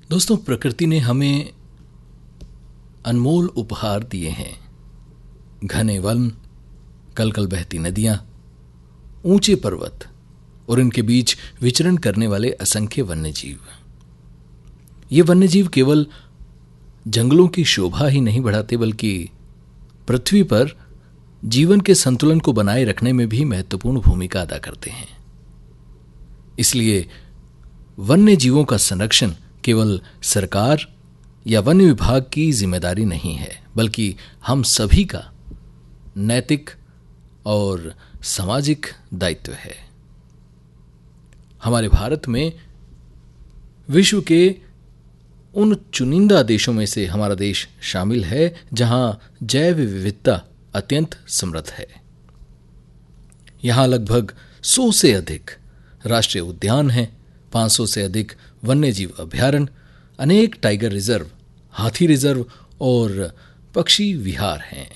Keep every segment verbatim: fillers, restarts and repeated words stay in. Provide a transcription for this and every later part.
दोस्तों, प्रकृति ने हमें अनमोल उपहार दिए हैं। घने वन, कल कल बहती नदियां, ऊंचे पर्वत और इनके बीच विचरण करने वाले असंख्य वन्यजीव। ये वन्यजीव केवल जंगलों की शोभा ही नहीं बढ़ाते, बल्कि पृथ्वी पर जीवन के संतुलन को बनाए रखने में भी महत्वपूर्ण भूमिका अदा करते हैं। इसलिए वन्य जीवों का संरक्षण केवल सरकार या वन विभाग की जिम्मेदारी नहीं है, बल्कि हम सभी का नैतिक और सामाजिक दायित्व है। हमारे भारत में विश्व के उन चुनिंदा देशों में से हमारा देश शामिल है जहां जैव विविधता अत्यंत समृद्ध है। यहां लगभग सौ से अधिक राष्ट्रीय उद्यान हैं, पाँच सौ से अधिक वन्यजीव अभयारण्य, अनेक टाइगर रिजर्व, हाथी रिजर्व और पक्षी विहार हैं।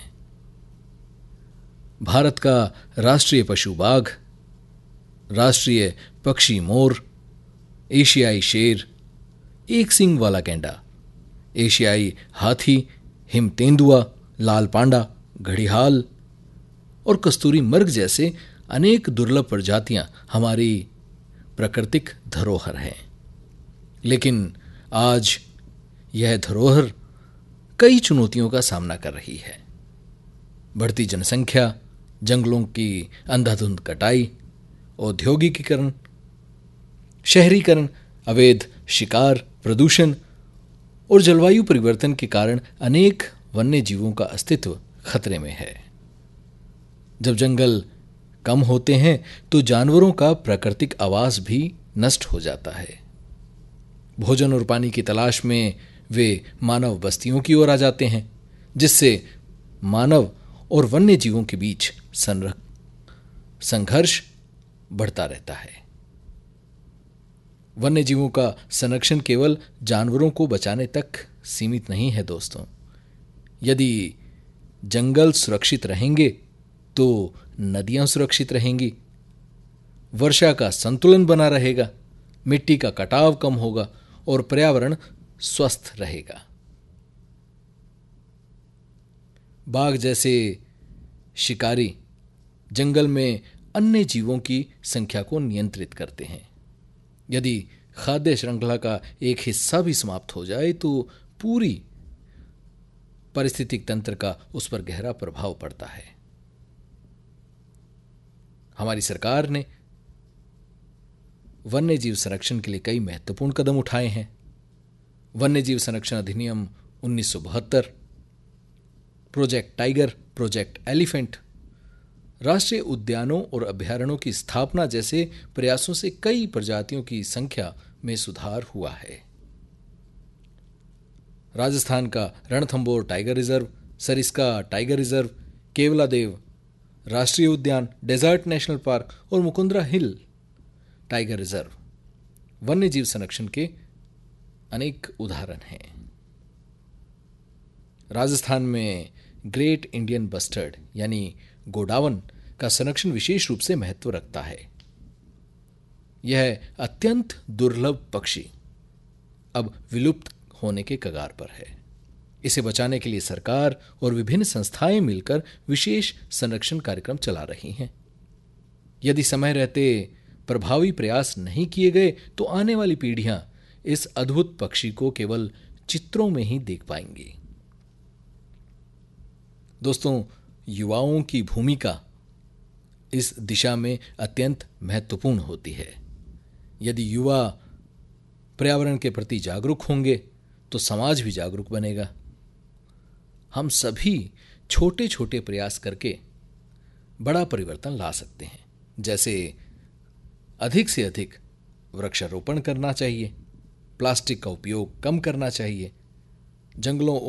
भारत का राष्ट्रीय पशु बाघ, राष्ट्रीय पक्षी मोर, एशियाई शेर, एक सींग वाला गैंडा, एशियाई हाथी, हिम तेंदुआ, लाल पांडा, घड़ियाल और कस्तूरी मृग जैसे अनेक दुर्लभ प्रजातियां हमारी प्राकृतिक धरोहर हैं। लेकिन आज यह धरोहर कई चुनौतियों का सामना कर रही है। बढ़ती जनसंख्या, जंगलों की अंधाधुंध कटाई, औद्योगिकीकरण, शहरीकरण, अवैध शिकार, प्रदूषण और जलवायु परिवर्तन के कारण अनेक वन्य जीवों का अस्तित्व खतरे में है। जब जंगल कम होते हैं तो जानवरों का प्राकृतिक आवास भी नष्ट हो जाता है। भोजन और पानी की तलाश में वे मानव बस्तियों की ओर आ जाते हैं, जिससे मानव और वन्य जीवों के बीच संघर्ष बढ़ता रहता है। वन्य जीवों का संरक्षण केवल जानवरों को बचाने तक सीमित नहीं है दोस्तों। यदि जंगल सुरक्षित रहेंगे तो नदियां सुरक्षित रहेंगी, वर्षा का संतुलन बना रहेगा, मिट्टी का कटाव कम होगा और पर्यावरण स्वस्थ रहेगा। बाघ जैसे शिकारी जंगल में अन्य जीवों की संख्या को नियंत्रित करते हैं। यदि खाद्य श्रृंखला का एक हिस्सा भी समाप्त हो जाए तो पूरी पारिस्थितिक तंत्र का उस पर गहरा प्रभाव पड़ता है। हमारी सरकार ने वन्य जीव संरक्षण के लिए कई महत्वपूर्ण कदम उठाए हैं। वन्य जीव संरक्षण अधिनियम उन्नीस सौ बहत्तर, प्रोजेक्ट टाइगर, प्रोजेक्ट एलिफेंट, राष्ट्रीय उद्यानों और अभयारण्यों की स्थापना जैसे प्रयासों से कई प्रजातियों की संख्या में सुधार हुआ है। राजस्थान का Ranthambore tiger reserve, Sariska tiger reserve, Keoladeo राष्ट्रीय उद्यान, डेजर्ट नेशनल पार्क और मुकुंदरा हिल टाइगर रिजर्व वन्य जीव संरक्षण के अनेक उदाहरण हैं। राजस्थान में ग्रेट इंडियन बस्टर्ड यानी गोडावन का संरक्षण विशेष रूप से महत्व रखता है। यह अत्यंत दुर्लभ पक्षी अब विलुप्त होने के कगार पर है। इसे बचाने के लिए सरकार और विभिन्न संस्थाएं मिलकर विशेष संरक्षण कार्यक्रम चला रही हैं। यदि समय रहते प्रभावी प्रयास नहीं किए गए तो आने वाली पीढ़ियां इस अद्भुत पक्षी को केवल चित्रों में ही देख पाएंगी। दोस्तों, युवाओं की भूमिका इस दिशा में अत्यंत महत्वपूर्ण होती है। यदि युवा पर्यावरण के प्रति जागरूक होंगे तो समाज भी जागरूक बनेगा। हम सभी छोटे छोटे प्रयास करके बड़ा परिवर्तन ला सकते हैं। जैसे अधिक से अधिक वृक्षारोपण करना चाहिए, प्लास्टिक का उपयोग कम करना चाहिए, जंगलों